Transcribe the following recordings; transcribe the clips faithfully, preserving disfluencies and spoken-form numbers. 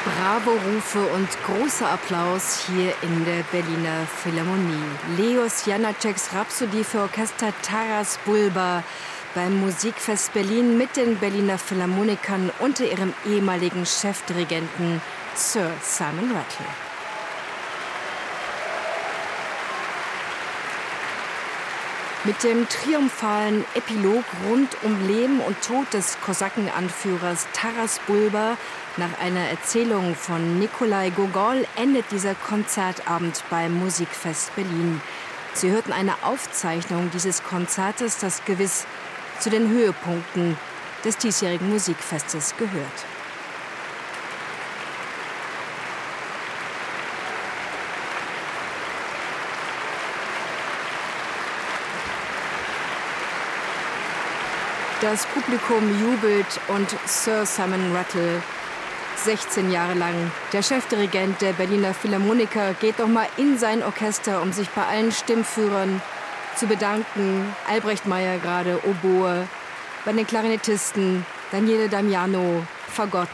Bravo-Rufe und großer Applaus hier in der Berliner Philharmonie. Leos Janáčeks Rhapsodie für Orchester Taras Bulba beim Musikfest Berlin mit den Berliner Philharmonikern unter ihrem ehemaligen Chefdirigenten Sir Simon Rattle. Mit dem triumphalen Epilog rund um Leben und Tod des Kosakenanführers Taras Bulba nach einer Erzählung von Nikolai Gogol endet dieser Konzertabend beim Musikfest Berlin. Sie hörten eine Aufzeichnung dieses Konzertes, das gewiss zu den Höhepunkten des diesjährigen Musikfestes gehört. Das Publikum jubelt und Sir Simon Rattle, sechzehn Jahre lang der Chefdirigent der Berliner Philharmoniker, geht noch mal in sein Orchester, um sich bei allen Stimmführern zu bedanken. Albrecht Meyer gerade, Oboe, bei den Klarinettisten Daniele Damiano, Fagott.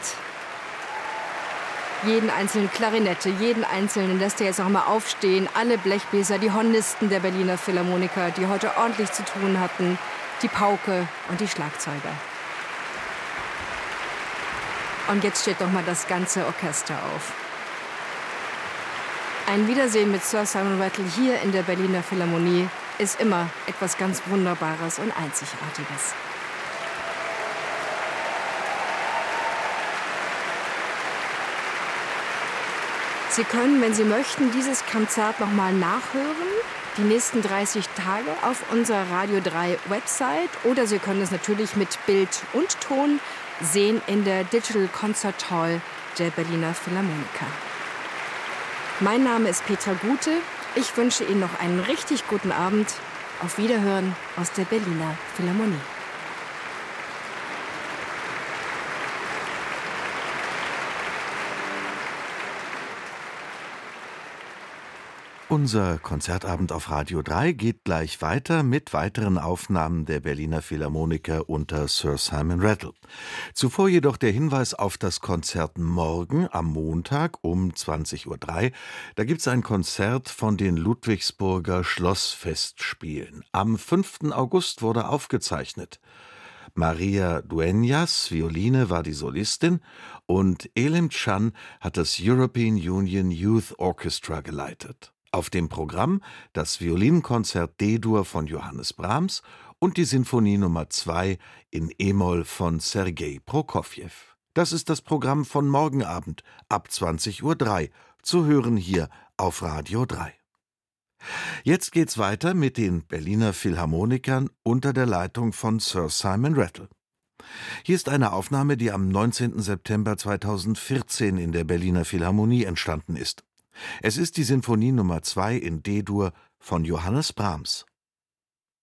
Jeden einzelnen Klarinette, jeden einzelnen lässt er jetzt noch mal aufstehen. Alle Blechbläser, die Hornisten der Berliner Philharmoniker, die heute ordentlich zu tun hatten. Die Pauke und die Schlagzeuger. Und jetzt steht doch mal das ganze Orchester auf. Ein Wiedersehen mit Sir Simon Rattle hier in der Berliner Philharmonie ist immer etwas ganz Wunderbares und Einzigartiges. Sie können, wenn Sie möchten, dieses Konzert noch mal nachhören. Die nächsten dreißig Tage auf unserer Radio drei Website oder Sie können es natürlich mit Bild und Ton sehen in der Digital Concert Hall der Berliner Philharmoniker. Mein Name ist Petra Gute. Ich wünsche Ihnen noch einen richtig guten Abend. Auf Wiederhören aus der Berliner Philharmonie. Unser Konzertabend auf Radio drei geht gleich weiter mit weiteren Aufnahmen der Berliner Philharmoniker unter Sir Simon Rattle. Zuvor jedoch der Hinweis auf das Konzert morgen am Montag um zwanzig Uhr drei. Da gibt es ein Konzert von den Ludwigsburger Schlossfestspielen. Am fünften August wurde aufgezeichnet. Maria Dueñas, Violine, war die Solistin und Elim Can hat das European Union Youth Orchestra geleitet. Auf dem Programm das Violinkonzert D-Dur von Johannes Brahms und die Sinfonie Nummer zwei in E-Moll von Sergei Prokofjew. Das ist das Programm von morgen Abend ab zwanzig Uhr drei, zu hören hier auf Radio drei. Jetzt geht's weiter mit den Berliner Philharmonikern unter der Leitung von Sir Simon Rattle. Hier ist eine Aufnahme, die am neunzehnten September zweitausendvierzehn in der Berliner Philharmonie entstanden ist. Es ist die Sinfonie Nummer zwei in D-Dur von Johannes Brahms.